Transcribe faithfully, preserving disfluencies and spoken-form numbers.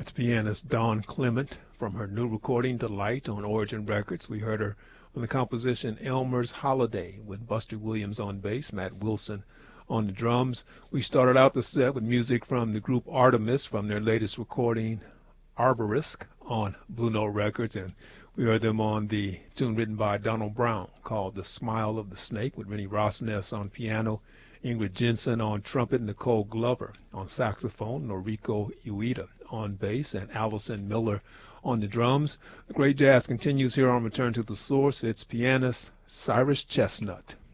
That's pianist Dawn Clement from her new recording Delight on Origin Records. We heard her on the composition Elmer's Holiday with Buster Williams on bass, Matt Wilson on the drums. We started out the set with music from the group Artemis from their latest recording Arborisk on Blue Note Records, and we heard them on the tune written by Donald Brown called The Smile of the Snake with Rennie Rosness on piano, Ingrid Jensen on trumpet, Nicole Glover on saxophone, Noriko Ueda on bass, and Allison Miller on the drums. The great jazz continues here on Return to the Source. It's pianist Cyrus Chestnut.